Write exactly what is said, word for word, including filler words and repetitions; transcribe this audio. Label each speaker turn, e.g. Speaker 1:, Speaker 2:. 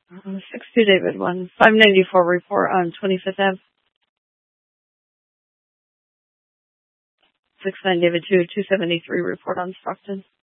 Speaker 1: Uh, six two David one. five ninety-four report on twenty-fifth Avenue. six nine David two. two seventy-three report on Stockton.